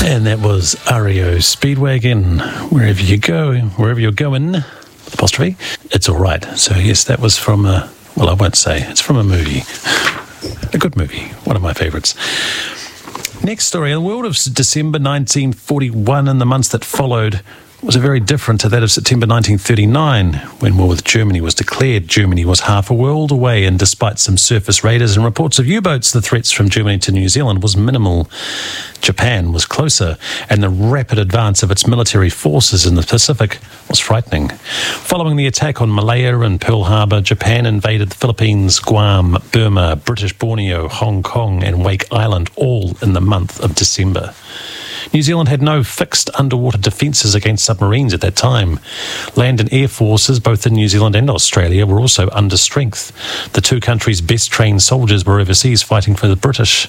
And that was REO Speedwagon. Wherever you're going, apostrophe, it's all right. So yes, that was from I won't say. It's from a movie. A good movie. One of my favourites. Next story. In the world of December 1941 and the months that followed was very different to that of September 1939, when war with Germany was declared. Germany was half a world away, and despite some surface raiders and reports of U-boats, the threats from Germany to New Zealand was minimal. Japan was closer, and the rapid advance of its military forces in the Pacific was frightening. Following the attack on Malaya and Pearl Harbor, Japan invaded the Philippines, Guam, Burma, British Borneo, Hong Kong, and Wake Island, all in the month of December. New Zealand had no fixed underwater defences against submarines at that time. Land and air forces, both in New Zealand and Australia, were also under strength. The two countries' best trained soldiers were overseas fighting for the British.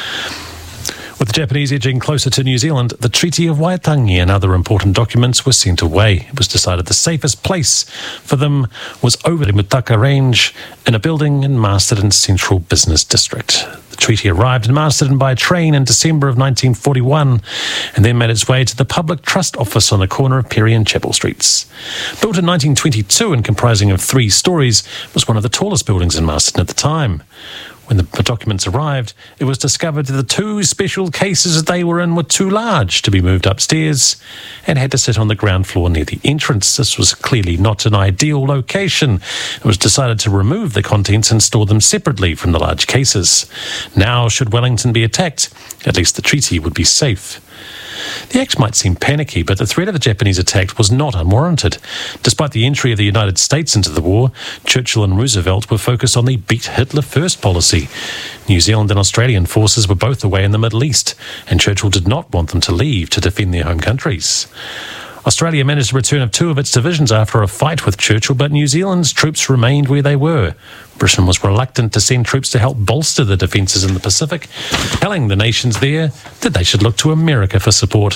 With the Japanese edging closer to New Zealand, the Treaty of Waitangi and other important documents were sent away. It was decided the safest place for them was over the Mutaka Range in a building in Masterton Central Business District. The treaty arrived in Masterton by train in December of 1941 and then made its way to the Public Trust Office on the corner of Perry and Chapel Streets. Built in 1922 and comprising of 3 stories, it was one of the tallest buildings in Masterton at the time. When the documents arrived, it was discovered that the 2 special cases that they were in were too large to be moved upstairs and had to sit on the ground floor near the entrance. This was clearly not an ideal location. It was decided to remove the contents and store them separately from the large cases. Now, should Wellington be attacked, at least the treaty would be safe. The act might seem panicky, but the threat of the Japanese attack was not unwarranted. Despite the entry of the United States into the war, Churchill and Roosevelt were focused on the Beat Hitler First policy. New Zealand and Australian forces were both away in the Middle East, and Churchill did not want them to leave to defend their home countries. Australia managed the return of 2 of its divisions after a fight with Churchill, but New Zealand's troops remained where they were. Britain was reluctant to send troops to help bolster the defences in the Pacific, telling the nations there that they should look to America for support.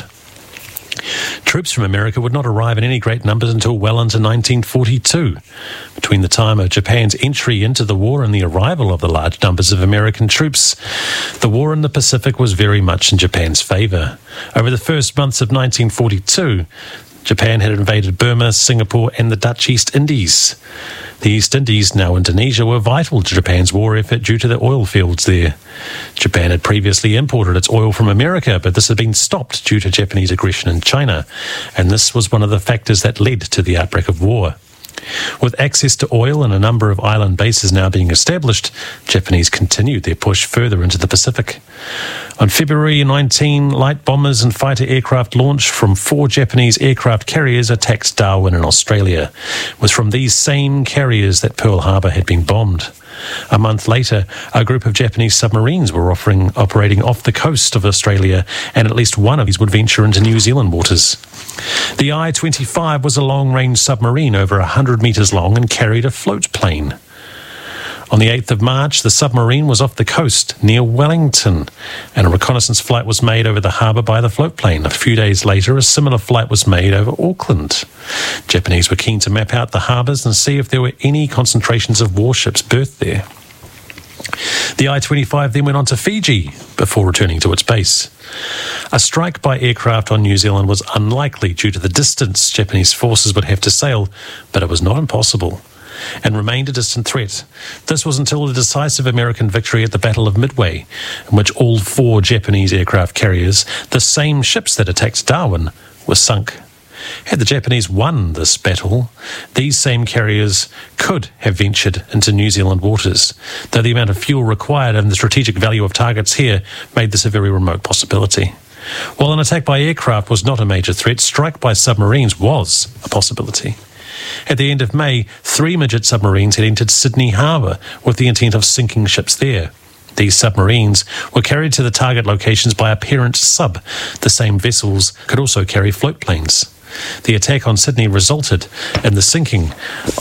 Troops from America would not arrive in any great numbers until well into 1942. Between the time of Japan's entry into the war and the arrival of the large numbers of American troops, the war in the Pacific was very much in Japan's favour. Over the first months of 1942, Japan had invaded Burma, Singapore, and the Dutch East Indies. The East Indies, now Indonesia, were vital to Japan's war effort due to the oil fields there. Japan had previously imported its oil from America, but this had been stopped due to Japanese aggression in China, and this was one of the factors that led to the outbreak of war. With access to oil and a number of island bases now being established, Japanese continued their push further into the Pacific. On February 19, light bombers and fighter aircraft launched from 4 Japanese aircraft carriers attacked Darwin in Australia. It was from these same carriers that Pearl Harbor had been bombed. A month later, a group of Japanese submarines were operating off the coast of Australia, and at least one of these would venture into New Zealand waters. The I-25 was a long-range submarine over 100 metres long and carried a float plane. On the 8th of March, the submarine was off the coast near Wellington, and a reconnaissance flight was made over the harbour by the float plane. A few days later, a similar flight was made over Auckland. Japanese were keen to map out the harbours and see if there were any concentrations of warships berthed there. The I-25 then went on to Fiji before returning to its base. A strike by aircraft on New Zealand was unlikely due to the distance Japanese forces would have to sail, but it was not impossible and remained a distant threat. This was until the decisive American victory at the Battle of Midway, in which all 4 Japanese aircraft carriers, the same ships that attacked Darwin, were sunk. Had the Japanese won this battle, these same carriers could have ventured into New Zealand waters, though the amount of fuel required and the strategic value of targets here made this a very remote possibility. While an attack by aircraft was not a major threat, strike by submarines was a possibility. At the end of May, 3 midget submarines had entered Sydney Harbour with the intent of sinking ships there. These submarines were carried to the target locations by a parent sub. The same vessels could also carry float planes. The attack on Sydney resulted in the sinking